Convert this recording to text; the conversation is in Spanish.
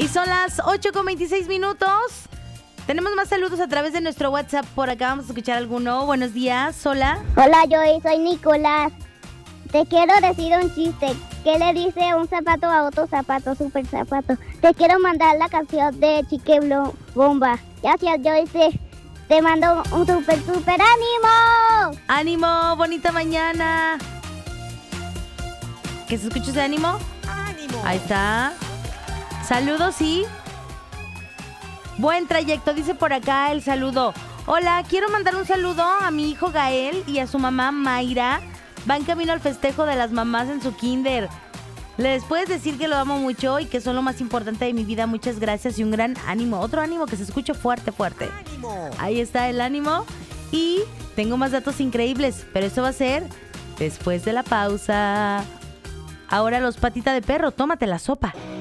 Y son las 8:26. Tenemos más saludos a través de nuestro WhatsApp. Por acá vamos a escuchar alguno. Buenos días, hola. Hola, Joy, soy Nicolás. Te quiero decir un chiste. ¿Qué le dice un zapato a otro zapato? Super zapato. Te quiero mandar la canción de Chique Bomba. Gracias, Joy. Te mando un super ánimo. ¡Ánimo! ¡Bonita mañana! ¿Que se escuche ese ánimo? ¡Ánimo! Ahí está. Saludos y... buen trayecto, dice por acá el saludo. Hola, quiero mandar un saludo a mi hijo Gael y a su mamá Mayra. Va en camino al festejo de las mamás en su kinder. Les puedes decir que lo amo mucho y que son lo más importante de mi vida. Muchas gracias y un gran ánimo. Otro ánimo que se escuche fuerte, fuerte. ¡Ánimo! Ahí está el ánimo. Y tengo más datos increíbles, pero eso va a ser después de la pausa. Ahora los patita de perro, tómate la sopa.